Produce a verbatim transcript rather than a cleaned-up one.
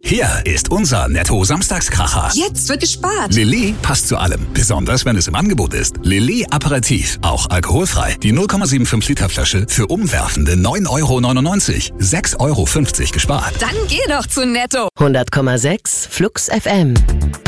Hier ist unser Netto-Samstagskracher. Jetzt wird gespart. Lilly passt zu allem, besonders wenn es im Angebot ist. Lilly Aperitif, auch alkoholfrei. Die null Komma fünfundsiebzig Liter Flasche für umwerfende neun Euro neunundneunzig. sechs Euro fünfzig gespart. Dann geh doch zu Netto. hundert Komma sechs Flux F M.